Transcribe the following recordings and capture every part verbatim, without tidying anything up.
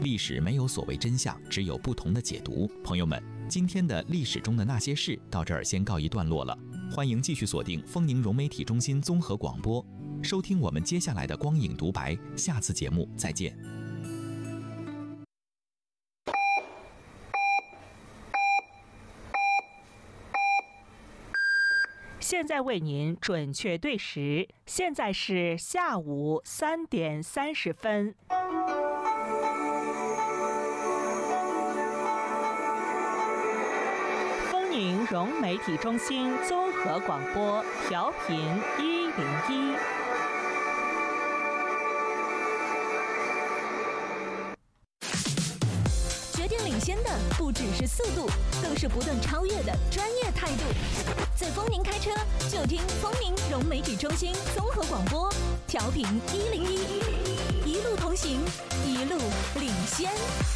历史没有所谓真相，只有不同的解读。朋友们，今天的历史中的那些事到这儿先告一段落了。欢迎继续锁定丰宁融媒体中心综合广播，收听我们接下来的光影独白。下次节目再见。 现在为您准确对时，现在是下午三点三十分。丰宁融媒体中心综合广播，调频一零一。 决定领先的不只是速度，更是不断超越的专业态度。在丰宁开车，就听丰宁融媒体中心综合广播，调频一零一，一路同行，一路领先。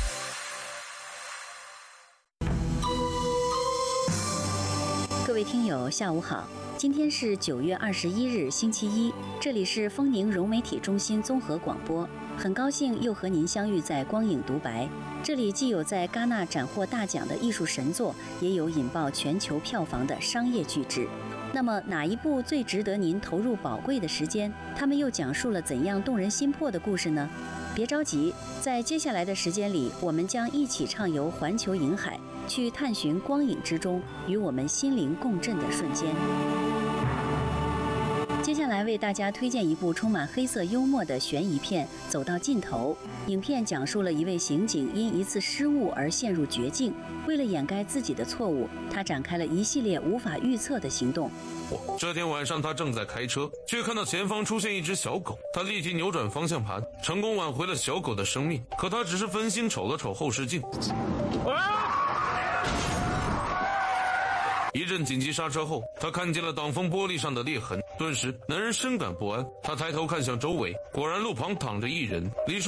各位听友，下午好。今天是九月二十一日，星期一，这里是丰宁融媒体中心综合广播，很高兴又和您相遇在光影独白。这里既有在戛纳斩获大奖的艺术神作，也有引爆全球票房的商业巨制。那么哪一部最值得您投入宝贵的时间？他们又讲述了怎样动人心魄的故事呢？别着急，在接下来的时间里，我们将一起畅游环球影海，去探寻光影之中与我们心灵共振的瞬间。接下来为大家推荐一部充满黑色幽默的悬疑片《走到尽头》。影片讲述了一位刑警因一次失误而陷入绝境，为了掩盖自己的错误，他展开了一系列无法预测的行动。 这天晚上，他正在开车，却看到前方出现一只小狗。他立即扭转方向盘，成功挽回了小狗的生命。可他只是分心瞅了瞅后视镜。啊！一阵紧急刹车后，他看见了挡风玻璃上的裂痕，顿时男人深感不安。他抬头看向周围，果然路旁躺着一人，离